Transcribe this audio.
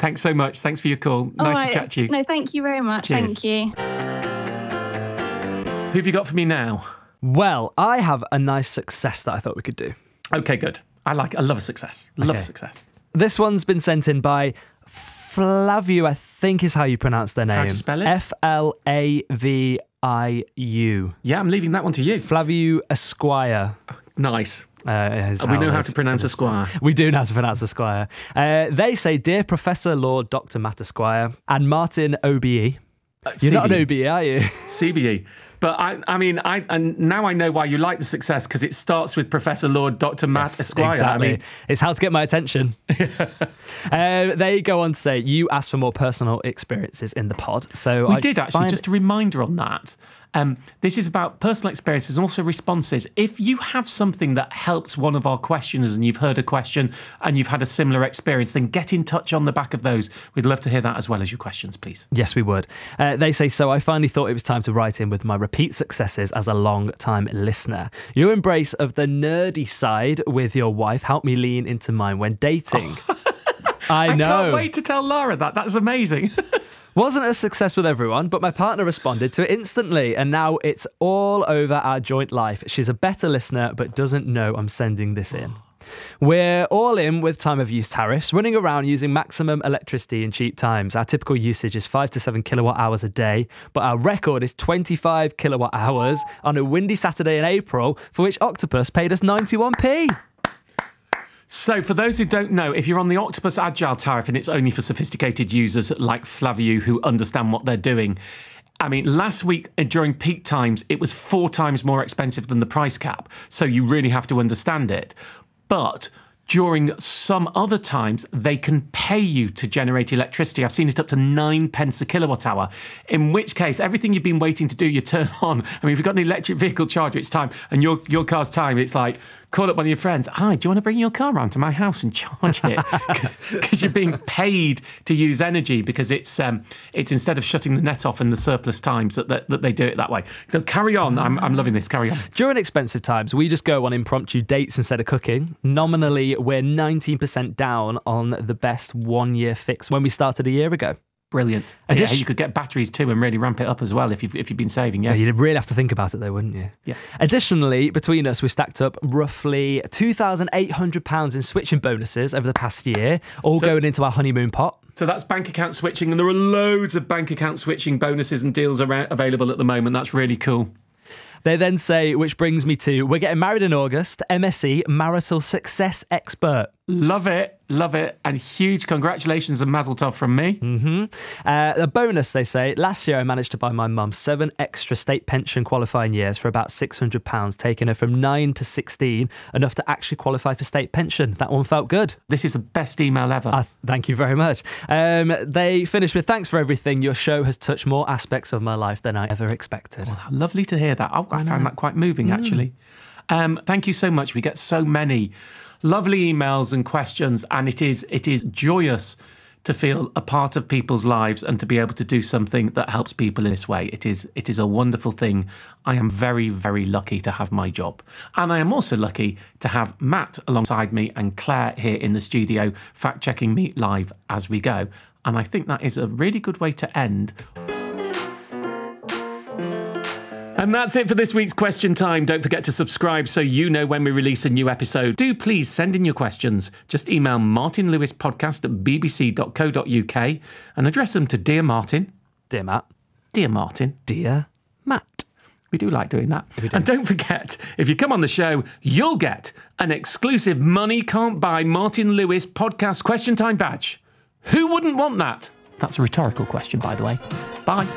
Thanks so much. Thanks for your call. All Nice right. to chat to you. No, thank you very much. Cheers. Thank you. Who have you got for me now? Well, I have a nice success that I thought we could do. Okay, good. I love a success. Love a success. This one's been sent in by Flaviu, I think is how you pronounce their name. How do you spell it? Flaviu. Yeah, I'm leaving that one to you. Flaviu Esquire. Nice. We know how to pronounce Esquire. We do know how to pronounce Esquire. They say, Dear Professor Lord Dr. Matt Esquire and Martin OBE. You're not an OBE, are you? CBE. But and now I know why you like the success, because it starts with Professor Lord Dr. Matt Esquire. Exactly. It's how to get my attention. They go on to say, you asked for more personal experiences in the pod. So we did actually, just a reminder on that. This is about personal experiences and also responses. If you have something that helps one of our questioners and you've heard a question and you've had a similar experience, then get in touch on the back of those. We'd love to hear that as well as your questions, please. Yes, we would. They say, so I finally thought it was time to write in with my repeat successes as a long-time listener. Your embrace of the nerdy side with your wife helped me lean into mine when dating. I know. I can't wait to tell Lara that. That's amazing. Wasn't a success with everyone, but my partner responded to it instantly, and now it's all over our joint life. She's a better listener, but doesn't know I'm sending this in. We're all in with time of use tariffs, running around using maximum electricity in cheap times. Our typical usage is 5 to 7 kilowatt hours a day, but our record is 25 kilowatt hours on a windy Saturday in April, for which Octopus paid us 91p. So for those who don't know, if you're on the Octopus Agile tariff and it's only for sophisticated users like Flaviu who understand what they're doing, I mean, last week during peak times, it was 4 times more expensive than the price cap. So you really have to understand it. But during some other times, they can pay you to generate electricity. I've seen it up to 9 pence a kilowatt hour, in which case everything you've been waiting to do, you turn on. I mean, if you've got an electric vehicle charger, it's time, and your car's time, it's like, call up one of your friends. Hi, do you want to bring your car around to my house and charge it? Because you're being paid to use energy, because it's instead of shutting the net off in the surplus times that they do it that way. So carry on. I'm loving this. Carry on. During expensive times, we just go on impromptu dates instead of cooking. Nominally, we're 19% down on the best 1-year fix when we started a year ago. Brilliant. And you could get batteries too and really ramp it up as well if you've been saving. Yeah, you'd really have to think about it though, wouldn't you? Yeah. Additionally, between us, we've stacked up roughly £2,800 in switching bonuses over the past year, all going into our honeymoon pot. So that's bank account switching, and there are loads of bank account switching bonuses and deals available at the moment. That's really cool. They then say, which brings me to, we're getting married in August, MSc, marital success expert. Love it. And huge congratulations and mazel tov from me. A bonus, they say. Last year, I managed to buy my mum 7 extra state pension qualifying years for about £600, taking her from 9 to 16, enough to actually qualify for state pension. That one felt good. This is the best email ever. Thank you very much. They finish with, thanks for everything. Your show has touched more aspects of my life than I ever expected. Well, lovely to hear that. I found that quite moving, actually. Thank you so much. We get so many lovely emails and questions, and it is joyous to feel a part of people's lives and to be able to do something that helps people in this way. It is a wonderful thing. I am very, very lucky to have my job. And I am also lucky to have Matt alongside me and Claire here in the studio, fact-checking me live as we go. And I think that is a really good way to end. And that's it for this week's Question Time. Don't forget to subscribe so you know when we release a new episode. Do please send in your questions. Just email martinlewispodcast@bbc.co.uk and address them to Dear Martin. Dear Matt. Dear Martin. Dear Matt. We do like doing that. And don't forget, if you come on the show, you'll get an exclusive Money Can't Buy Martin Lewis Podcast Question Time badge. Who wouldn't want that? That's a rhetorical question, by the way. Bye.